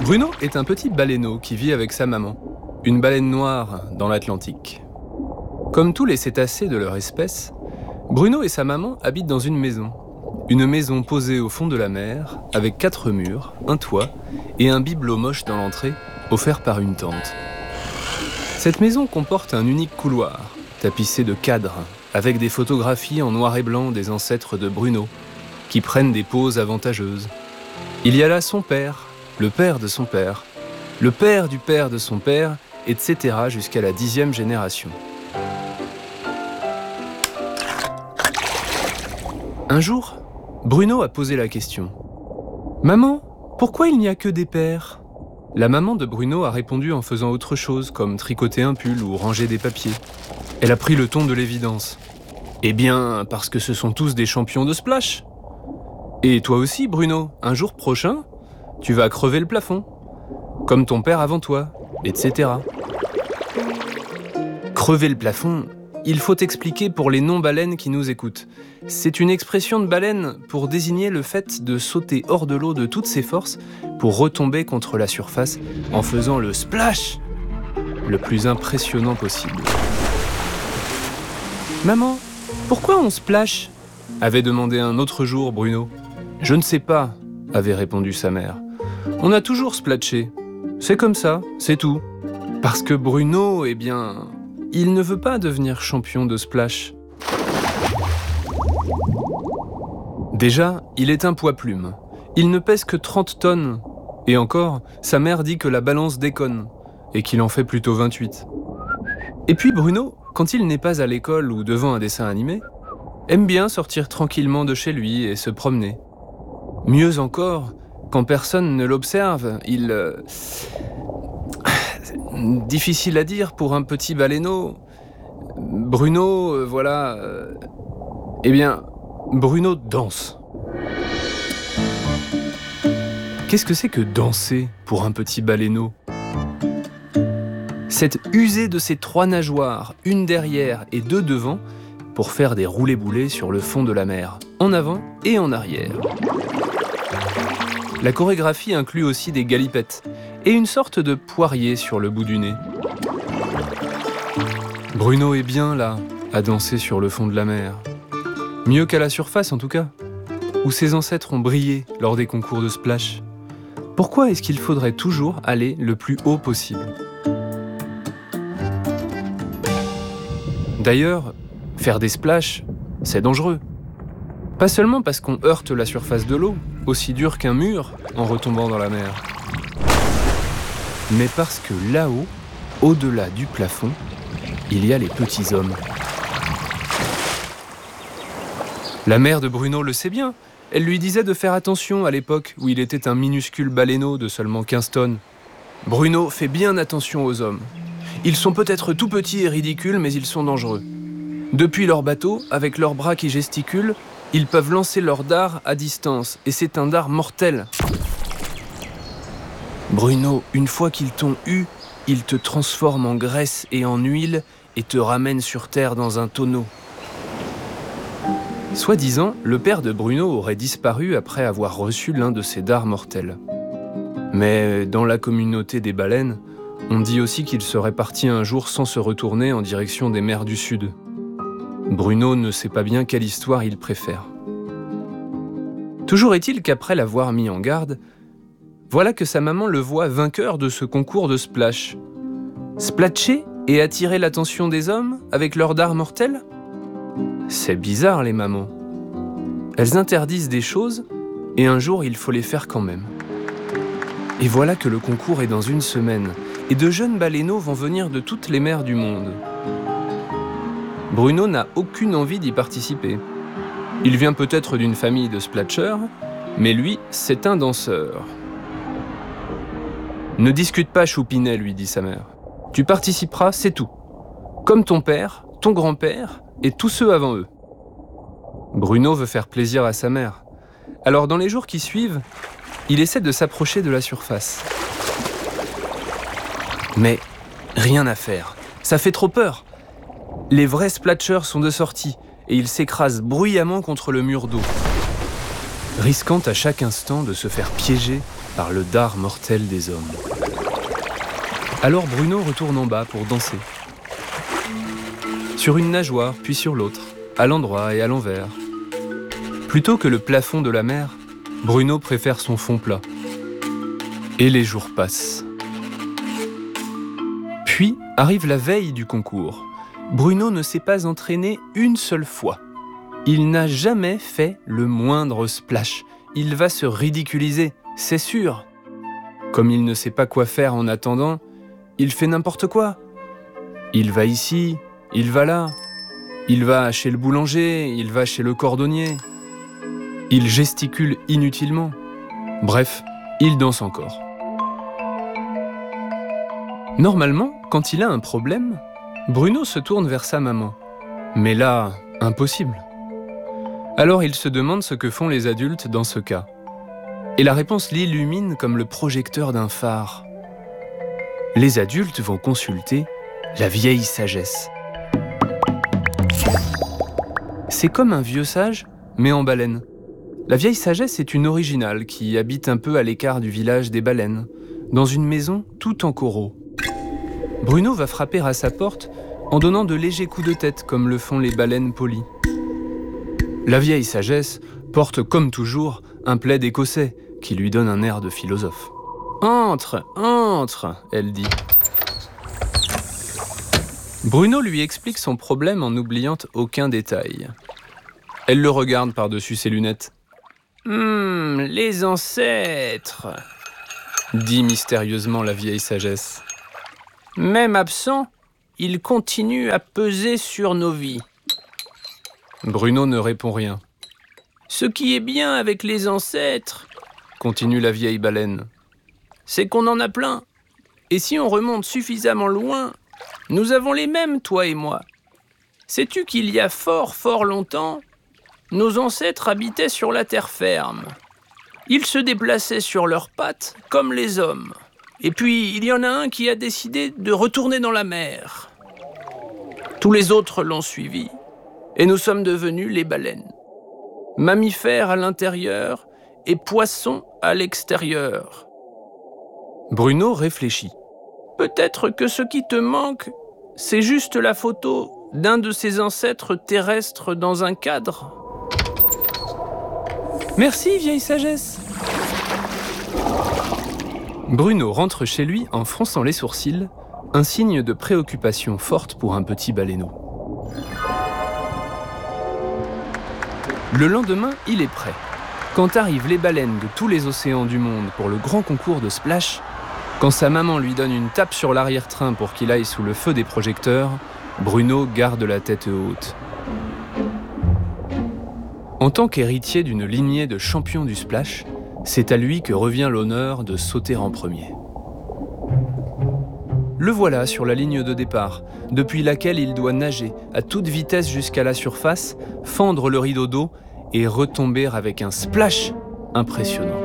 Bruno est un petit baleineau qui vit avec sa maman, une baleine noire dans l'Atlantique. Comme tous les cétacés de leur espèce, Bruno et sa maman habitent dans une maison. Une maison posée au fond de la mer, avec 4 murs, un toit et un bibelot moche dans l'entrée, offert par une tante. Cette maison comporte un unique couloir, tapissé de cadres, avec des photographies en noir et blanc des ancêtres de Bruno, qui prennent des poses avantageuses. Il y a là son père, le père de son père, le père du père de son père, etc. jusqu'à la 10e génération. Un jour, Bruno a posé la question. « Maman, pourquoi il n'y a que des pères ?» La maman de Bruno a répondu en faisant autre chose, comme tricoter un pull ou ranger des papiers. Elle a pris le ton de l'évidence. « Eh bien, parce que ce sont tous des champions de splash. Et toi aussi, Bruno, un jour prochain, tu vas crever le plafond, comme ton père avant toi, etc. » Crever le plafond, il faut expliquer pour les non-baleines qui nous écoutent. C'est une expression de baleine pour désigner le fait de sauter hors de l'eau de toutes ses forces pour retomber contre la surface en faisant le splash le plus impressionnant possible. « Maman, pourquoi on splash ?» avait demandé un autre jour Bruno. « Je ne sais pas », avait répondu sa mère. « On a toujours splatché. C'est comme ça, c'est tout. » Parce que Bruno, eh bien, il ne veut pas devenir champion de splash. Déjà, il est un poids-plume. Il ne pèse que 30 tonnes. Et encore, sa mère dit que la balance déconne, et qu'il en fait plutôt 28. Et puis Bruno, quand il n'est pas à l'école ou devant un dessin animé, aime bien sortir tranquillement de chez lui et se promener. Mieux encore, quand personne ne l'observe, difficile à dire pour un petit baleineau. Bruno, Eh bien, Bruno danse. Qu'est-ce que c'est que danser pour un petit baleineau ? C'est user de ses 3 nageoires, une derrière et 2 devant, pour faire des roulés-boulés sur le fond de la mer, en avant et en arrière. La chorégraphie inclut aussi des galipettes et une sorte de poirier sur le bout du nez. Bruno est bien là, à danser sur le fond de la mer. Mieux qu'à la surface en tout cas, où ses ancêtres ont brillé lors des concours de splash. Pourquoi est-ce qu'il faudrait toujours aller le plus haut possible ? D'ailleurs, faire des splashs, c'est dangereux. Pas seulement parce qu'on heurte la surface de l'eau, aussi dur qu'un mur, en retombant dans la mer. Mais parce que là-haut, au-delà du plafond, il y a les petits hommes. La mère de Bruno le sait bien. Elle lui disait de faire attention à l'époque où il était un minuscule baleineau de seulement 15 tonnes. Bruno fait bien attention aux hommes. Ils sont peut-être tout petits et ridicules, mais ils sont dangereux. Depuis leur bateau, avec leurs bras qui gesticulent, ils peuvent lancer leur dard à distance, et c'est un dard mortel. Bruno, une fois qu'ils t'ont eu, ils te transforment en graisse et en huile et te ramènent sur terre dans un tonneau. Soi-disant, le père de Bruno aurait disparu après avoir reçu l'un de ces dards mortels. Mais dans la communauté des baleines, on dit aussi qu'il serait parti un jour sans se retourner en direction des mers du Sud. Bruno ne sait pas bien quelle histoire il préfère. Toujours est-il qu'après l'avoir mis en garde, voilà que sa maman le voit vainqueur de ce concours de splash. Splatcher et attirer l'attention des hommes avec leur dard mortel ? C'est bizarre les mamans. Elles interdisent des choses et un jour il faut les faire quand même. Et voilà que le concours est dans une semaine et de jeunes baleineaux vont venir de toutes les mers du monde. Bruno n'a aucune envie d'y participer. Il vient peut-être d'une famille de splatchers, mais lui, c'est un danseur. « Ne discute pas, Choupinet, lui dit sa mère. Tu participeras, c'est tout. Comme ton père, ton grand-père et tous ceux avant eux. » Bruno veut faire plaisir à sa mère. Alors dans les jours qui suivent, il essaie de s'approcher de la surface. Mais rien à faire, ça fait trop peur. Les vrais splatchers sont de sortie et ils s'écrasent bruyamment contre le mur d'eau, risquant à chaque instant de se faire piéger par le dard mortel des hommes. Alors Bruno retourne en bas pour danser. Sur une nageoire, puis sur l'autre, à l'endroit et à l'envers. Plutôt que le plafond de la mer, Bruno préfère son fond plat. Et les jours passent. Puis arrive la veille du concours. Bruno ne s'est pas entraîné une seule fois. Il n'a jamais fait le moindre splash. Il va se ridiculiser, c'est sûr. Comme il ne sait pas quoi faire en attendant, il fait n'importe quoi. Il va ici, il va là. Il va chez le boulanger, il va chez le cordonnier. Il gesticule inutilement. Bref, il danse encore. Normalement, quand il a un problème, Bruno se tourne vers sa maman. Mais là, impossible. Alors il se demande ce que font les adultes dans ce cas. Et la réponse l'illumine comme le projecteur d'un phare. Les adultes vont consulter la vieille sagesse. C'est comme un vieux sage, mais en baleine. La vieille sagesse est une originale qui habite un peu à l'écart du village des baleines, dans une maison tout en coraux. Bruno va frapper à sa porte en donnant de légers coups de tête comme le font les baleines polies. La vieille sagesse porte comme toujours un plaid écossais qui lui donne un air de philosophe. « Entre, entre !» elle dit. Bruno lui explique son problème en n'oubliant aucun détail. Elle le regarde par-dessus ses lunettes. « Les ancêtres !» dit mystérieusement la vieille sagesse. « Même absents, ils continuent à peser sur nos vies. » Bruno ne répond rien. « Ce qui est bien avec les ancêtres, » continue la vieille baleine, « c'est qu'on en a plein. Et si on remonte suffisamment loin, nous avons les mêmes, toi et moi. Sais-tu qu'il y a fort, fort longtemps, nos ancêtres habitaient sur la terre ferme. Ils se déplaçaient sur leurs pattes comme les hommes. Et puis, il y en a un qui a décidé de retourner dans la mer. Tous les autres l'ont suivi. Et nous sommes devenus les baleines. Mammifères à l'intérieur et poissons à l'extérieur. » Bruno réfléchit. « Peut-être que ce qui te manque, c'est juste la photo d'un de ses ancêtres terrestres dans un cadre. » « Merci, vieille sagesse !» Bruno rentre chez lui en fronçant les sourcils, un signe de préoccupation forte pour un petit baleineau. Le lendemain, il est prêt. Quand arrivent les baleines de tous les océans du monde pour le grand concours de splash, quand sa maman lui donne une tape sur l'arrière-train pour qu'il aille sous le feu des projecteurs, Bruno garde la tête haute. En tant qu'héritier d'une lignée de champions du splash, c'est à lui que revient l'honneur de sauter en premier. Le voilà sur la ligne de départ, depuis laquelle il doit nager à toute vitesse jusqu'à la surface, fendre le rideau d'eau et retomber avec un splash impressionnant.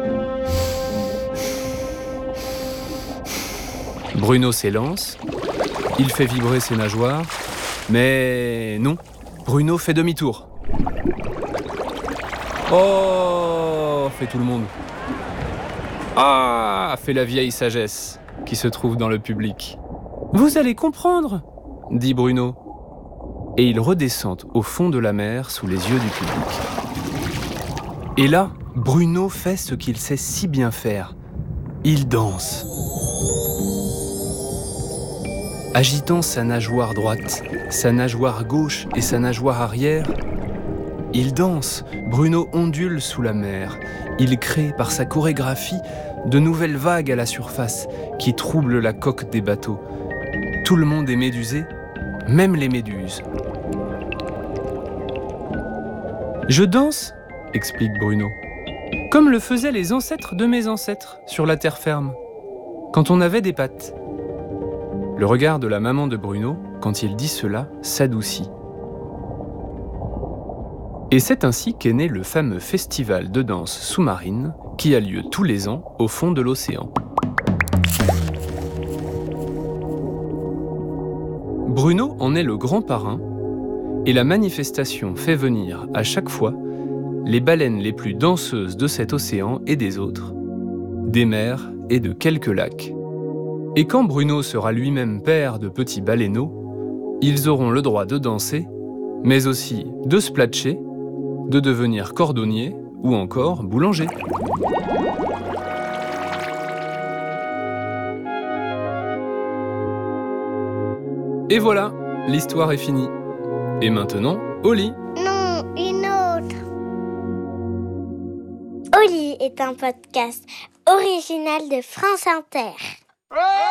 Bruno s'élance, il fait vibrer ses nageoires, mais non, Bruno fait demi-tour. Oh, fait tout le monde. Ah, fait la vieille sagesse qui se trouve dans le public. Vous allez comprendre, dit Bruno. Et ils redescendent au fond de la mer sous les yeux du public. Et là, Bruno fait ce qu'il sait si bien faire. Il danse. Agitant sa nageoire droite, sa nageoire gauche et sa nageoire arrière, il danse, Bruno ondule sous la mer. Il crée par sa chorégraphie de nouvelles vagues à la surface qui troublent la coque des bateaux. Tout le monde est médusé, même les méduses. « Je danse, explique Bruno, comme le faisaient les ancêtres de mes ancêtres sur la terre ferme, quand on avait des pattes. » Le regard de la maman de Bruno, quand il dit cela, s'adoucit. Et c'est ainsi qu'est né le fameux festival de danse sous-marine qui a lieu tous les ans au fond de l'océan. Bruno en est le grand parrain et la manifestation fait venir à chaque fois les baleines les plus danseuses de cet océan et des autres. des mers et de quelques lacs. Et quand Bruno sera lui-même père de petits baleineaux, ils auront le droit de danser, mais aussi de splatcher, de devenir cordonnier ou encore boulanger. Et voilà, l'histoire est finie. Et maintenant, au lit. Non, une autre. Au lit est un podcast original de France Inter.